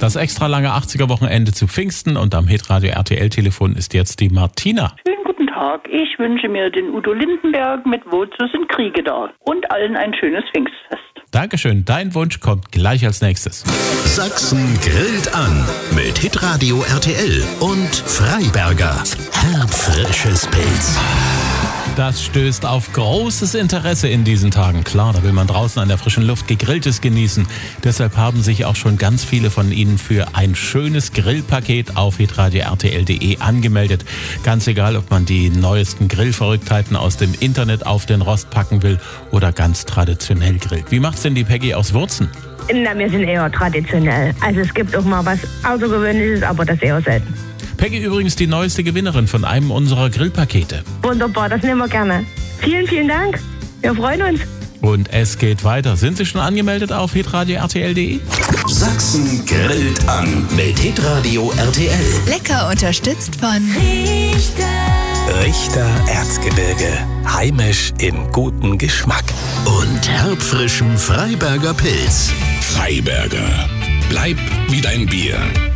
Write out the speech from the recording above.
Das extra lange 80er-Wochenende zu Pfingsten und am Hitradio RTL-Telefon ist jetzt die Martina. Schönen guten Tag. Ich wünsche mir den Udo Lindenberg mit Wozu sind Kriege da? Und allen ein schönes Pfingstfest. Dankeschön, dein Wunsch kommt gleich als nächstes. Sachsen grillt an mit Hitradio RTL und Freiberger. Herbfrisches Pilz. Das stößt auf großes Interesse in diesen Tagen. Klar, da will man draußen an der frischen Luft Gegrilltes genießen. Deshalb haben sich auch schon ganz viele von Ihnen für ein schönes Grillpaket auf hitradio-rtl.de angemeldet. Ganz egal, ob man die neuesten Grillverrücktheiten aus dem Internet auf den Rost packen will oder ganz traditionell grillt. Wie macht's denn die Peggy aus Wurzen? Na, wir sind eher traditionell. Also es gibt auch mal was Außergewöhnliches, aber das eher selten. Peggy übrigens die neueste Gewinnerin von einem unserer Grillpakete. Wunderbar, das nehmen wir gerne. Vielen, vielen Dank. Wir freuen uns. Und es geht weiter. Sind Sie schon angemeldet auf hitradio-rtl.de? Sachsen grillt an mit Hitradio RTL. Lecker unterstützt von Richter Erzgebirge. Heimisch im guten Geschmack. Und herbfrischem Freiberger Pilz. Freiberger. Bleib wie dein Bier.